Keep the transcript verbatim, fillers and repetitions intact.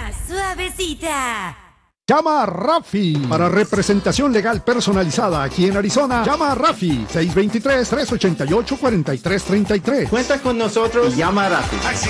Suavecita, suavecita. Llama a Rafi para representación legal personalizada aquí en Arizona. Llama a Rafi seis dos tres, tres ocho ocho, cuatro tres tres tres. Cuenta con nosotros y llama a Rafi.